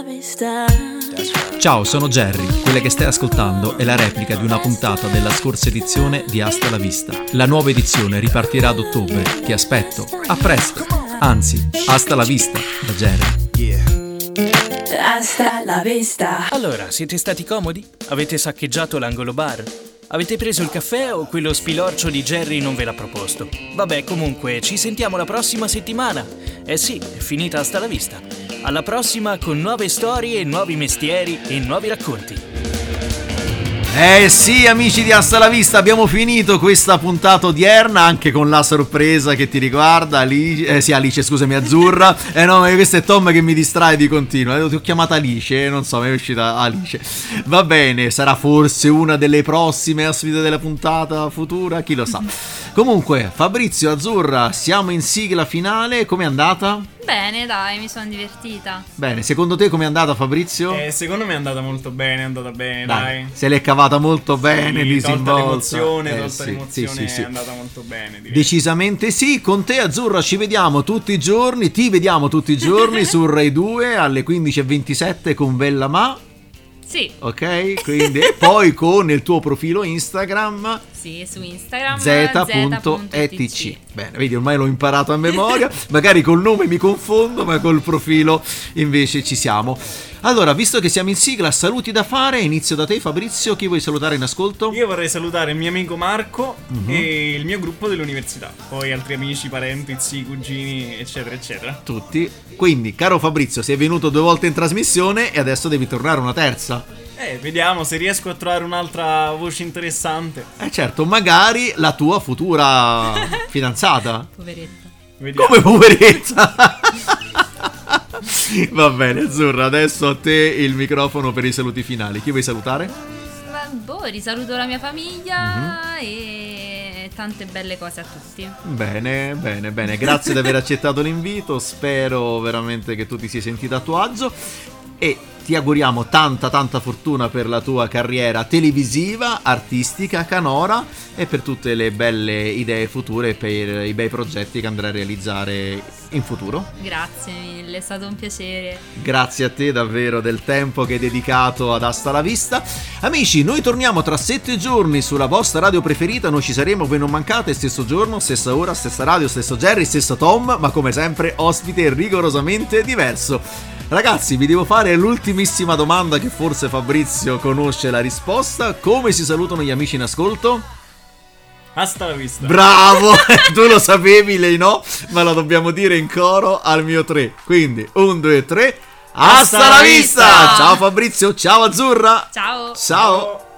Ciao, sono Jerry. Quella che stai ascoltando è la replica di una puntata della scorsa edizione di Hasta la Vista. La nuova edizione ripartirà ad ottobre. Ti aspetto. A presto. Anzi, hasta la vista da Jerry. Hasta la vista. Allora, siete stati comodi? Avete saccheggiato l'angolo bar? Avete preso il caffè o quello spilorcio di Jerry non ve l'ha proposto? Vabbè, comunque, ci sentiamo la prossima settimana. Eh sì, è finita Hasta la Vista. Alla prossima con nuove storie, nuovi mestieri e nuovi racconti. Eh sì, amici di Hasta la Vista, abbiamo finito questa puntata odierna anche con la sorpresa che ti riguarda, Alice, scusami, Azzurra. No, ma questo è Tom che mi distrae di continuo. Ti ho chiamata Alice, non so, mi è uscita Alice. Va bene, sarà forse una delle prossime ospite della puntata futura, chi lo sa. Comunque, Fabrizio, Azzurra, siamo in sigla finale, com'è andata? Bene, dai, mi sono divertita. Bene, secondo te com'è andata, Fabrizio? Secondo me è andata molto bene, è andata bene, dai. Se l'è cavata molto bene, disinvolta. Tolta l'emozione, sì. È andata molto bene, direi. Decisamente sì. Con te, Azzurra, ci vediamo tutti i giorni, ti vediamo tutti i giorni su Rai 2 alle 15:27 con Bella Ma. Sì. Ok, quindi e poi con il tuo profilo Instagram. Sì, su Instagram z.etc. Bene, vedi, ormai l'ho imparato a memoria. Magari col nome mi confondo, ma col profilo invece ci siamo. Allora, visto che siamo in sigla, saluti da fare. Inizio da te, Fabrizio. Chi vuoi salutare in ascolto? Io vorrei salutare il mio amico Marco e il mio gruppo dell'università. Poi altri amici, parenti, zii, cugini, eccetera, eccetera. Tutti. Quindi, caro Fabrizio, sei venuto 2 volte in trasmissione e adesso devi tornare una terza. Vediamo se riesco a trovare un'altra voce interessante. Certo, magari la tua futura fidanzata. Poveretta. Vediamo. Come poveretta? Va bene, Azzurra, adesso a te il microfono per i saluti finali. Chi vuoi salutare? Risaluto la mia famiglia e tante belle cose a tutti. Bene, grazie di aver accettato l'invito. Spero veramente che tu ti sia sentito a tuo agio e ti auguriamo tanta fortuna per la tua carriera televisiva, artistica, canora e per tutte le belle idee future e per i bei progetti che andrai a realizzare in futuro. Grazie mille, è stato un piacere. Grazie a te davvero del tempo che hai dedicato ad Hasta la Vista. Amici, noi torniamo tra 7 giorni sulla vostra radio preferita. Noi ci saremo, voi non mancate, stesso giorno, stessa ora, stessa radio, stesso Jerry, stesso Tom, ma come sempre ospite rigorosamente diverso. Ragazzi, vi devo fare l'ultimissima domanda che forse Fabrizio conosce la risposta. Come si salutano gli amici in ascolto? Hasta la vista. Bravo! Tu lo sapevi, lei no, ma la dobbiamo dire in coro al mio 3. Quindi, 1, 2, 3. Hasta la vista! Ciao Fabrizio, ciao Azzurra! Ciao! Ciao!